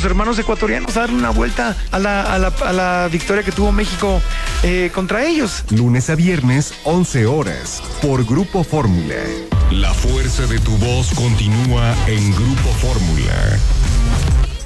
nuestros hermanos ecuatorianos a darle una vuelta a la victoria que tuvo México contra ellos. Lunes a viernes, 11 horas, por Grupo Fórmula. La fuerza de tu voz continúa en Grupo Fórmula.